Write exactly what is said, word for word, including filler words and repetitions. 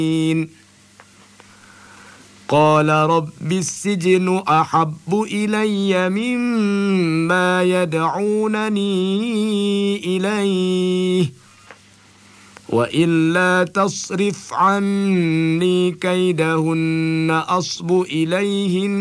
قال رب السجن أحب إلي مما يدعونني إليه وإلا تصرف عني كيدهن أصب إليهن